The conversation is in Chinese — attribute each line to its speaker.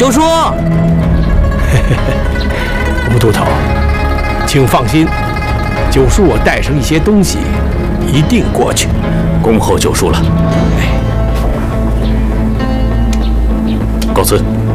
Speaker 1: 九叔，
Speaker 2: 吴都头，请放心，九叔我带上一些东西，一定过去。
Speaker 3: 恭候九叔了。告辞。